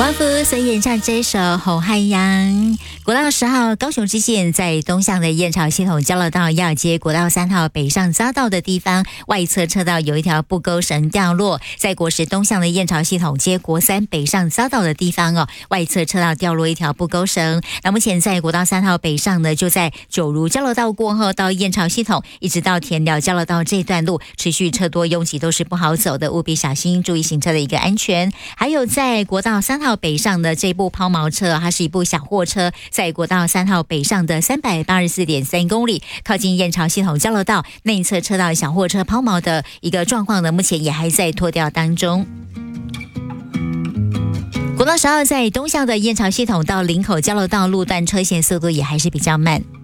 王福所演唱这首《红海洋》。国道10号高雄支线在东向的燕巢系统交流道要接国道3号北上匝道的地方，外侧车道有一条布钩绳掉落，在国十东向的燕巢系统接国3北上匝道的地方外侧车道掉落一条布钩绳。那目前在国道3号北上呢，就在九如交流道过后到燕巢系统，一直到田寮交流道这段路持续车多拥挤，都是不好走的，务必小心，注意行车的一个安全。还有在国道3号北上的这部抛锚车，它是一部小货车，在国道3号北上的384.3公里，靠近燕巢系统交流道内侧车道小货车抛锚的一个状况呢，目前也还在拖吊当中。国道10号在东向的燕巢系统到林口交流道路段车线速度也还是比较慢。